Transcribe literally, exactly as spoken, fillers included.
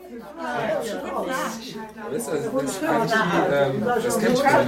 Weißt du, also das ist eigentlich die, ähm, das kennt schon.